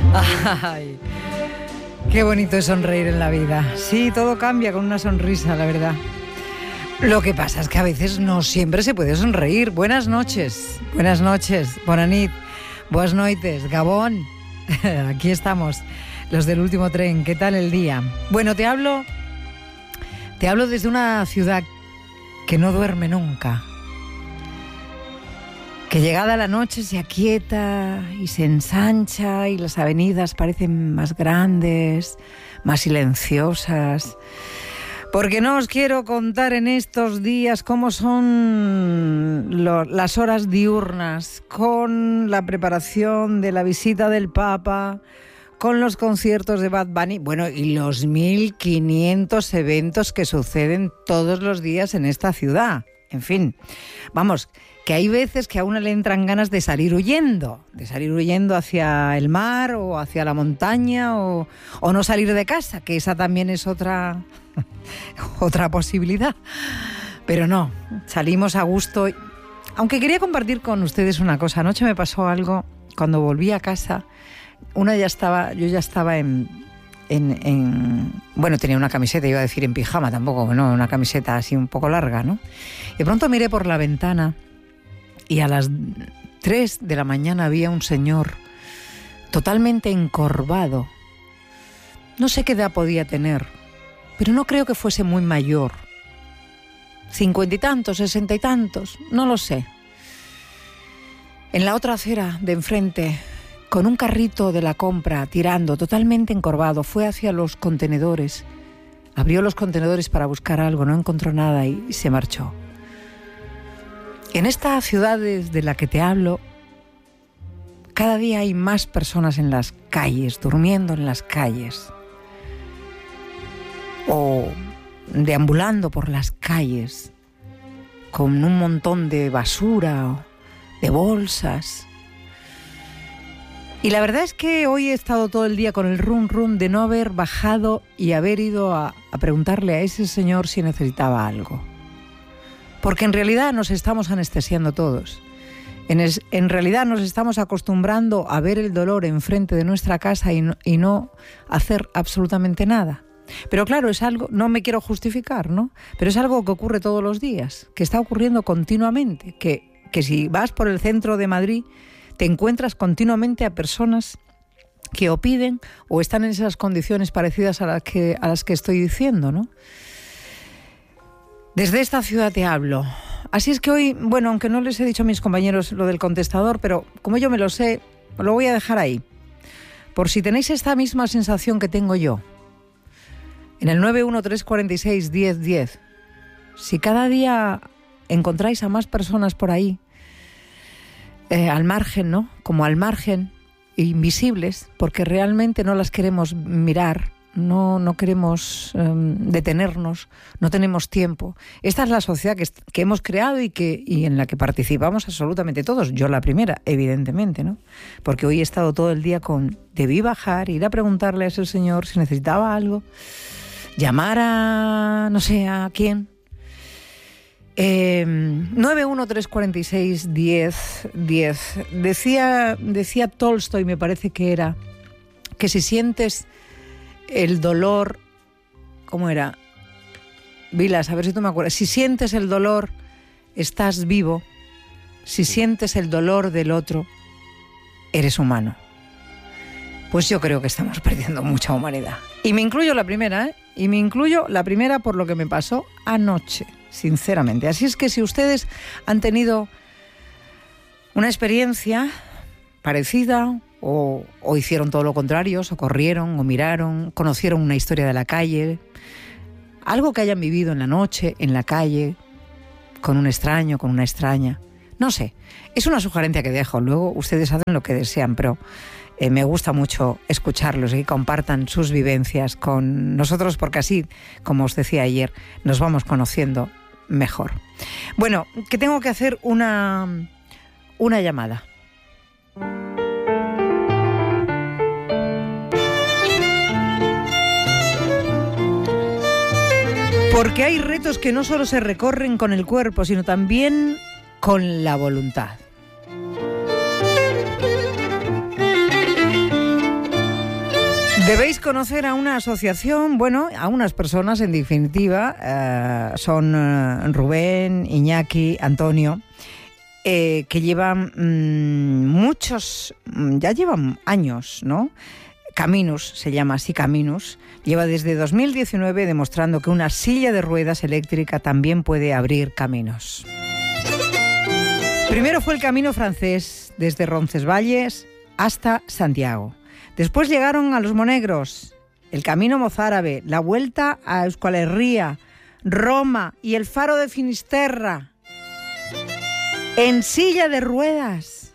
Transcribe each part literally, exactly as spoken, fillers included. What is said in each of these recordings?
Ay, qué bonito es sonreír en la vida. Sí, todo cambia con una sonrisa, la verdad. Lo que pasa es que a veces no siempre se puede sonreír. Buenas noches, buenas noches, bona nit, buenas noites, Gabón. Aquí estamos, los del último tren. ¿Qué tal el día? Bueno, te hablo, te hablo desde una ciudad que no duerme nunca, que llegada la noche se aquieta y se ensancha y las avenidas parecen más grandes, más silenciosas. Porque no os quiero contar en estos días cómo son lo, las horas diurnas, con la preparación de la visita del Papa, con los conciertos de Bad Bunny, bueno, y los mil quinientos eventos que suceden todos los días en esta ciudad. En fin, vamos, que hay veces que a uno le entran ganas de salir huyendo, de salir huyendo hacia el mar o hacia la montaña o, o no salir de casa, que esa también es otra, otra posibilidad. Pero no, salimos a gusto. Aunque quería compartir con ustedes una cosa. Anoche me pasó algo cuando volví a casa. Una ya estaba, yo ya estaba en, en, en... Bueno, tenía una camiseta, iba a decir en pijama tampoco, no, una camiseta así un poco larga, ¿no? Y de pronto miré por la ventana y a las tres de la mañana había un señor totalmente encorvado. No sé qué edad podía tener, pero no creo que fuese muy mayor. Cincuenta y tantos, sesenta y tantos, no lo sé. En la otra acera de enfrente, con un carrito de la compra tirando, totalmente encorvado, fue hacia los contenedores. Abrió los contenedores para buscar algo, no encontró nada y se marchó. En esta ciudad de la que te hablo, cada día hay más personas en las calles, durmiendo en las calles, o deambulando por las calles, con un montón de basura, de bolsas. Y la verdad es que hoy he estado todo el día con el rum rum de no haber bajado y haber ido a, a preguntarle a ese señor si necesitaba algo. Porque en realidad nos estamos anestesiando todos. En, es, en realidad nos estamos acostumbrando a ver el dolor enfrente de nuestra casa y no, y no hacer absolutamente nada. Pero claro, es algo, no me quiero justificar, ¿no? Pero es algo que ocurre todos los días, que está ocurriendo continuamente, que, que si vas por el centro de Madrid te encuentras continuamente a personas que o piden o están en esas condiciones parecidas a las que, a las que estoy diciendo, ¿no? Desde esta ciudad te hablo. Así es que hoy, bueno, aunque no les he dicho a mis compañeros lo del contestador, pero como yo me lo sé, lo voy a dejar ahí. Por si tenéis esta misma sensación que tengo yo. En el nueve uno tres cuatro seis, diez diez. Si cada día encontráis a más personas por ahí, eh, al margen, ¿no? Como al margen, invisibles, porque realmente no las queremos mirar, no, no queremos um, detenernos, no tenemos tiempo. Esta es la sociedad que, que hemos creado y, que, y en la que participamos absolutamente todos. Yo la primera, evidentemente, ¿no? Porque hoy he estado todo el día con... Debí bajar, ir a preguntarle a ese señor si necesitaba algo, llamar a... no sé, ¿a quién? Eh, nueve uno tres cuatro seis, diez diez. Decía, decía Tolstoy, me parece que era, que si sientes el dolor, ¿cómo era? Vilas, a ver si tú me acuerdas. Si sientes el dolor, estás vivo. Si sientes el dolor del otro, eres humano. Pues yo creo que estamos perdiendo mucha humanidad. Y me incluyo la primera, ¿eh? Y me incluyo la primera por lo que me pasó anoche, sinceramente. Así es que si ustedes han tenido una experiencia parecida, o, o hicieron todo lo contrario, o corrieron, o miraron, conocieron una historia de la calle, algo que hayan vivido en la noche, en la calle, con un extraño, con una extraña, no sé. Es una sugerencia que dejo, luego ustedes hacen lo que desean, pero... Eh, me gusta mucho escucharlos y que compartan sus vivencias con nosotros, porque así, como os decía ayer, nos vamos conociendo mejor. Bueno, que tengo que hacer una, una llamada. Porque hay retos que no solo se recorren con el cuerpo, sino también con la voluntad. Debéis conocer a una asociación, bueno, a unas personas en definitiva, eh, son eh, Rubén, Iñaki, Antonio, eh, que llevan mmm, muchos, ya llevan años, ¿no? Caminos, se llama así Caminos, lleva desde dos mil diecinueve demostrando que una silla de ruedas eléctrica también puede abrir caminos. Primero fue el camino francés, desde Roncesvalles hasta Santiago. Después llegaron a los Monegros, el camino mozárabe, la vuelta a Euskal Herria, Roma y el faro de Finisterra. En silla de ruedas.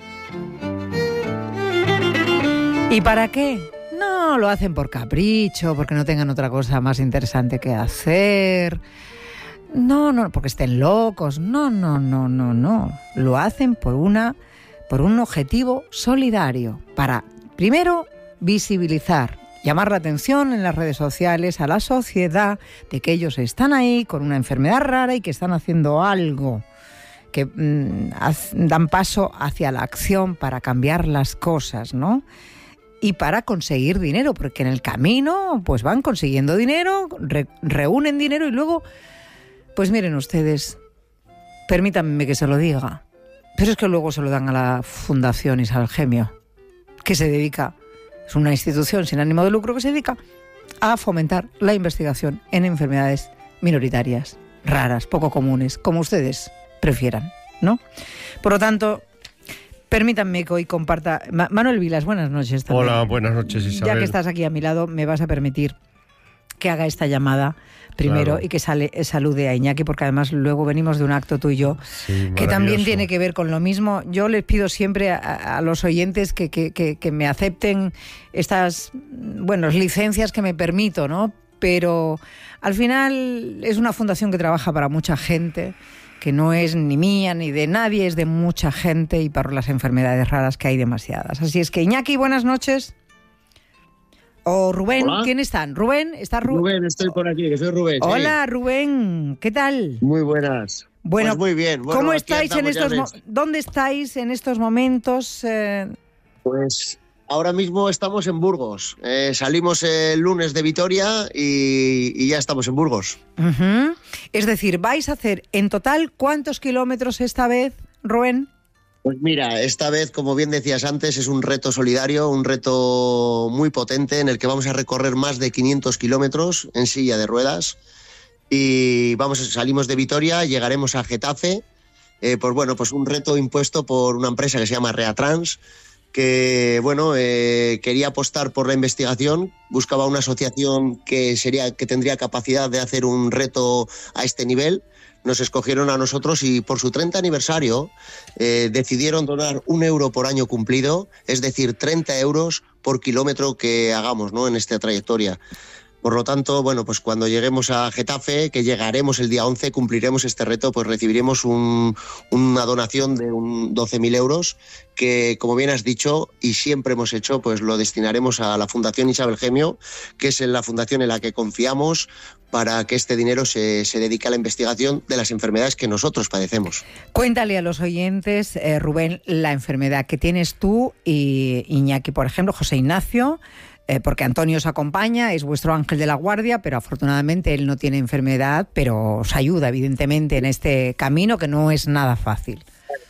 ¿Y para qué? No lo hacen por capricho, porque no tengan otra cosa más interesante que hacer. No, no, porque estén locos. No, no, no, no, no. Lo hacen por una, por un objetivo solidario, para primero, visibilizar, llamar la atención en las redes sociales a la sociedad de que ellos están ahí con una enfermedad rara y que están haciendo algo, que mmm, haz, dan paso hacia la acción para cambiar las cosas, ¿no? Y para conseguir dinero, porque en el camino pues van consiguiendo dinero, re, reúnen dinero y luego, pues miren ustedes, permítanme que se lo diga, pero es que luego se lo dan a la Fundación Isabel Gemio, que se dedica, es una institución sin ánimo de lucro que se dedica a fomentar la investigación en enfermedades minoritarias, raras, poco comunes, como ustedes prefieran, ¿no? Por lo tanto, permítanme que hoy comparta... Ma- Manuel Vilas, buenas noches también. Hola, buenas noches, Isabel. Ya que estás aquí a mi lado, me vas a permitir que haga esta llamada primero, claro, y que sale, salude a Iñaki, porque además luego venimos de un acto tuyo, sí, que también tiene que ver con lo mismo. Yo les pido siempre a, a los oyentes que, que, que, que me acepten estas, bueno, licencias que me permito, ¿no? Pero al final es una fundación que trabaja para mucha gente, que no es ni mía ni de nadie, es de mucha gente, y para las enfermedades raras que hay demasiadas. Así es que, Iñaki, buenas noches. O Rubén, hola. ¿Quién están? ¿Rubén? ¿Está Ru- Rubén, estoy por aquí, que soy Rubén. Hola, sí. Rubén, ¿qué tal? Muy buenas. Bueno, pues muy bien. Bueno, ¿cómo estáis en estos mo- ¿Dónde estáis en estos momentos? Eh... Pues ahora mismo estamos en Burgos. Eh, salimos el lunes de Vitoria y, y ya estamos en Burgos. Uh-huh. Es decir, ¿vais a hacer en total cuántos kilómetros esta vez, Rubén? Pues mira, esta vez, como bien decías antes, es un reto solidario, un reto muy potente en el que vamos a recorrer más de quinientos kilómetros en silla de ruedas. Y vamos, salimos de Vitoria, llegaremos a Getafe. Eh, pues bueno, pues un reto impuesto por una empresa que se llama Reatrans, que bueno, eh, quería apostar por la investigación, buscaba una asociación que sería, que tendría capacidad de hacer un reto a este nivel. Nos escogieron a nosotros y por su treinta aniversario eh, decidieron donar un euro por año cumplido, es decir, treinta euros por kilómetro que hagamos, ¿no?, en esta trayectoria. Por lo tanto, bueno, pues cuando lleguemos a Getafe, que llegaremos el día once, cumpliremos este reto, pues recibiremos un, una donación de un doce mil euros que, como bien has dicho, y siempre hemos hecho, pues lo destinaremos a la Fundación Isabel Gemio, que es la fundación en la que confiamos para que este dinero se, se dedique a la investigación de las enfermedades que nosotros padecemos. Cuéntale a los oyentes, eh, Rubén, la enfermedad que tienes tú y Iñaki, por ejemplo, José Ignacio, eh, porque Antonio os acompaña, es vuestro ángel de la guardia, pero afortunadamente él no tiene enfermedad, pero os ayuda evidentemente en este camino que no es nada fácil.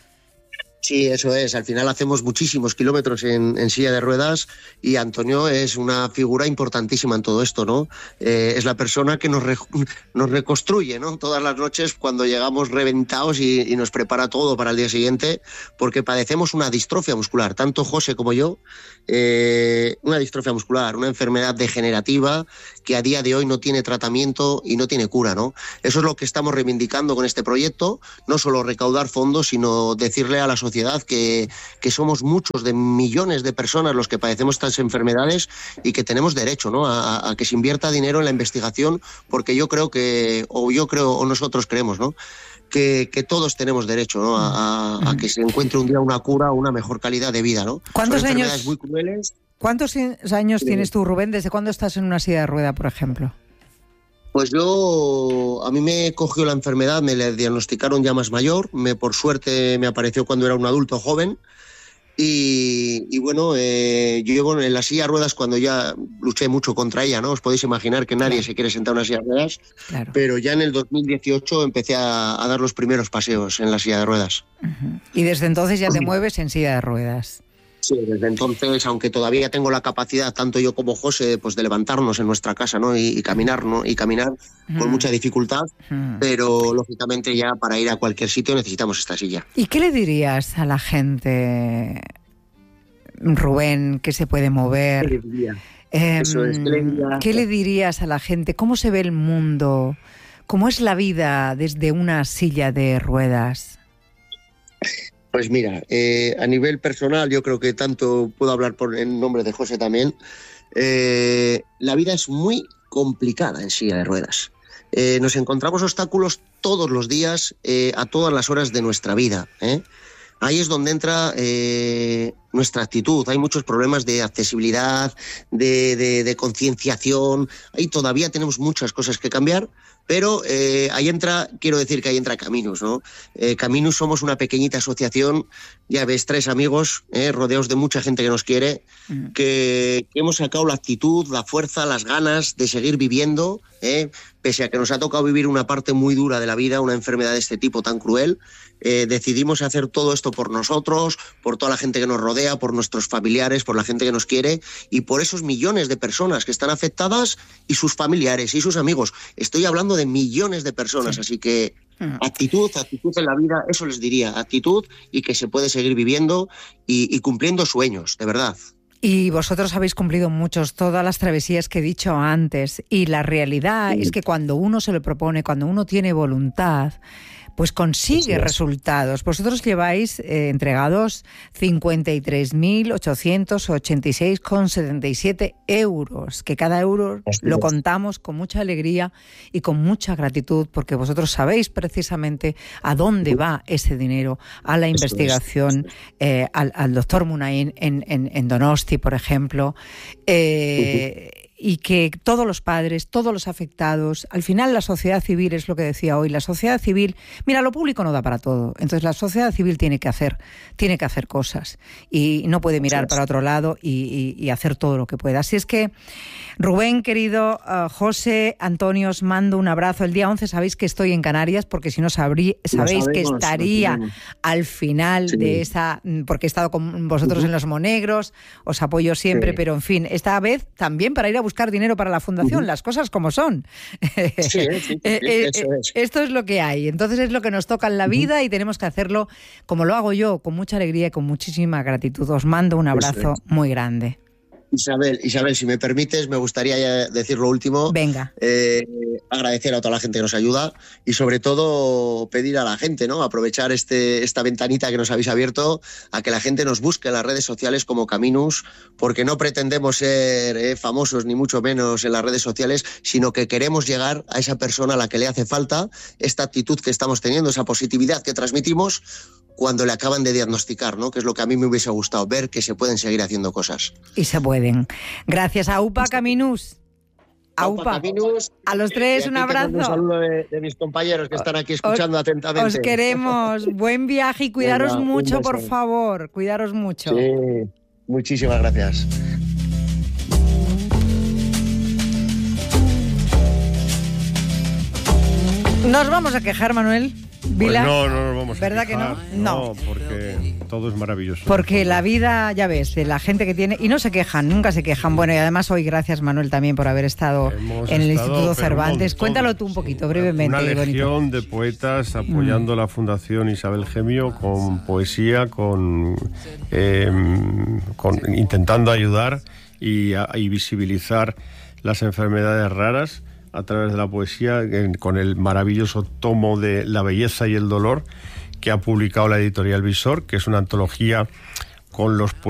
Sí, eso es. Al final hacemos muchísimos kilómetros en, en silla de ruedas y Antonio es una figura importantísima en todo esto, ¿no? Eh, es la persona que nos, re, nos reconstruye, ¿no?, todas las noches cuando llegamos reventados y, y nos prepara todo para el día siguiente, porque padecemos una distrofia muscular, tanto José como yo, eh, una distrofia muscular, una enfermedad degenerativa que a día de hoy no tiene tratamiento y no tiene cura, ¿no? Eso es lo que estamos reivindicando con este proyecto, no solo recaudar fondos, sino decirle a la sociedad Que, que somos muchos, de millones de personas los que padecemos estas enfermedades y que tenemos derecho, ¿no?, a, a que se invierta dinero en la investigación, porque yo creo que, o yo creo, o nosotros creemos, ¿no?, que, que todos tenemos derecho, ¿no?, a, a, a que se encuentre un día una cura o una mejor calidad de vida, ¿no? ¿Cuántos Son enfermedades años, muy crueles. ¿Cuántos años tienes tú, Rubén? ¿Desde cuándo estás en una silla de rueda, por ejemplo? Pues yo, a mí me cogió la enfermedad, me la diagnosticaron ya más mayor, me, por suerte me apareció cuando era un adulto joven, Y, y bueno, eh, yo llevo en la silla de ruedas cuando ya luché mucho contra ella, ¿no? Os podéis imaginar que nadie claro. se quiere sentar en una silla de ruedas, claro. pero ya en el dos mil dieciocho empecé a, a dar los primeros paseos en la silla de ruedas. Uh-huh. Y desde entonces ya te mueves en silla de ruedas. Sí, desde entonces, aunque todavía tengo la capacidad, tanto yo como José, pues de levantarnos en nuestra casa, ¿no? Y, y caminar, ¿no? Y caminar uh-huh. con mucha dificultad, uh-huh. pero lógicamente ya para ir a cualquier sitio necesitamos esta silla. ¿Y qué le dirías a la gente, Rubén, que se puede mover? ¿Qué le diría? Eh, Eso es, ¿qué le diría? ¿Qué le dirías a la gente? ¿Cómo se ve el mundo? ¿Cómo es la vida desde una silla de ruedas? Pues mira, eh, a nivel personal, yo creo que tanto puedo hablar por, en nombre de José también, eh, la vida es muy complicada en silla de ruedas. Eh, nos encontramos obstáculos todos los días, eh, a todas las horas de nuestra vida, ¿eh? Ahí es donde entra eh, nuestra actitud. Hay muchos problemas de accesibilidad, de, de, de concienciación. Ahí todavía tenemos muchas cosas que cambiar, pero eh, ahí entra, quiero decir que ahí entra Caminus, ¿no? Eh, Caminus somos una pequeñita asociación, ya ves, tres amigos, eh, rodeados de mucha gente que nos quiere, mm. que, que hemos sacado la actitud, la fuerza, las ganas de seguir viviendo, eh, pese a que nos ha tocado vivir una parte muy dura de la vida, una enfermedad de este tipo tan cruel. Eh, decidimos hacer todo esto por nosotros, por toda la gente que nos rodea, por nuestros familiares, por la gente que nos quiere y por esos millones de personas que están afectadas y sus familiares y sus amigos. Estoy hablando de millones de personas, sí. Así que actitud, actitud en la vida, eso les diría, actitud y que se puede seguir viviendo y, y cumpliendo sueños, de verdad. Y vosotros habéis cumplido muchos, todas las travesías que he dicho antes, y la realidad sí. es que cuando uno se lo propone, cuando uno tiene voluntad, pues consigue es. resultados. Vosotros lleváis eh, entregados cincuenta y tres mil ochocientos ochenta y seis con setenta y siete euros, que cada euro Así lo es. contamos con mucha alegría y con mucha gratitud, porque vosotros sabéis precisamente a dónde va ese dinero, a la investigación, eh, al, al doctor Munain en, en, en Donosti, por ejemplo, eh, uh-huh. y que todos los padres, todos los afectados, al final la sociedad civil, es lo que decía hoy, la sociedad civil, mira, lo público no da para todo, entonces la sociedad civil tiene que hacer, tiene que hacer cosas y no puede mirar para otro lado y, y, y hacer todo lo que pueda. Así es que, Rubén, querido, uh, José, Antonio, os mando un abrazo. El día once sabéis que estoy en Canarias, porque si no sabrí, sabéis sabemos, que estaría al final sí. de esa, porque he estado con vosotros uh-huh. en Los Monegros, os apoyo siempre, sí. pero en fin, esta vez también para ir a buscar dinero para la fundación, uh-huh. las cosas como son. Sí, sí, sí, eso es. Esto es lo que hay, entonces es lo que nos toca en la vida uh-huh. y tenemos que hacerlo como lo hago yo, con mucha alegría y con muchísima gratitud. Os mando un abrazo muy grande. Isabel, Isabel, si me permites, me gustaría decir lo último. Venga. Eh, agradecer a toda la gente que nos ayuda y sobre todo pedir a la gente, ¿no? Aprovechar este, esta ventanita que nos habéis abierto, a que la gente nos busque en las redes sociales como Caminus, porque no pretendemos ser eh, famosos ni mucho menos en las redes sociales, sino que queremos llegar a esa persona a la que le hace falta esta actitud que estamos teniendo, esa positividad que transmitimos cuando le acaban de diagnosticar, ¿no? Que es lo que a mí me hubiese gustado, ver que se pueden seguir haciendo cosas. Y se pueden. Gracias a UPA Caminus. A UPA. Caminus. A los tres un abrazo. Un saludo de, de mis compañeros que están aquí escuchando os, atentamente. Os queremos. Buen viaje y cuidaros Venga, mucho, por favor. Cuidaros mucho. Sí, muchísimas gracias. ¿Nos vamos a quejar, Manuel? Pues no, no nos vamos a ¿Verdad quejar, que no? No, porque todo es maravilloso. Porque la vida, ya ves, de la gente que tiene... Y no se quejan, nunca se quejan. Bueno, y además hoy gracias, Manuel, también por haber estado Hemos en el estado, Instituto Cervantes. Montón, Cuéntalo tú un poquito, sí, brevemente. Una legión bonito. de poetas apoyando mm. la Fundación Isabel Gemio con poesía, con, eh, con intentando ayudar y, y visibilizar las enfermedades raras a través de la poesía, con el maravilloso tomo de La belleza y el dolor que ha publicado la editorial Visor, que es una antología con los poetas